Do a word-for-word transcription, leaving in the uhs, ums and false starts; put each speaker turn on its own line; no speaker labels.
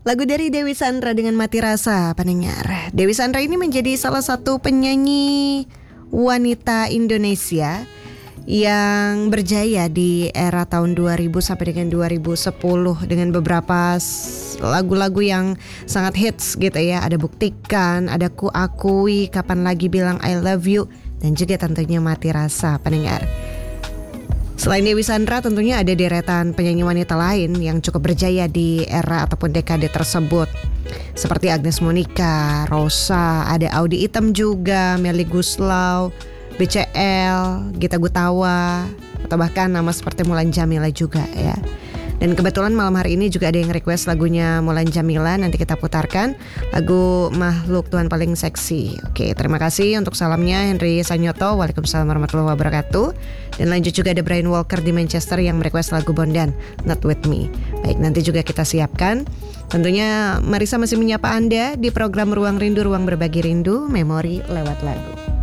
Lagu dari Dewi Sandra dengan Mati Rasa, pendengar. Dewi Sandra ini menjadi salah satu penyanyi wanita Indonesia yang berjaya di era tahun dua ribu sampai dengan dua ribu sepuluh dengan beberapa lagu-lagu yang sangat hits gitu ya. Ada Buktikan, ada Ku Akui, Kapan Lagi Bilang I Love You, dan juga tentunya Mati Rasa, pendengar. Selain Dewi Sandra, tentunya ada deretan penyanyi wanita lain yang cukup berjaya di era ataupun dekade tersebut, seperti Agnes Monica, Rosa, ada Audy Item juga, Melly Goeslaw, B C L, Gita Gutawa, atau bahkan nama seperti Mulan Jamila juga ya. Dan kebetulan malam hari ini juga ada yang request lagunya Mulan Jamila. Nanti kita putarkan lagu Makhluk Tuhan Paling Seksi. Oke, terima kasih untuk salamnya Henry Sanyoto. Waalaikumsalam warahmatullahi wabarakatuh. Dan lanjut juga ada Brian Walker di Manchester yang merequest lagu Bondan, Not With Me. Baik, nanti juga kita siapkan. Tentunya Marisa masih menyapa Anda di program Ruang Rindu, Ruang Berbagi Rindu, Memori lewat lagu.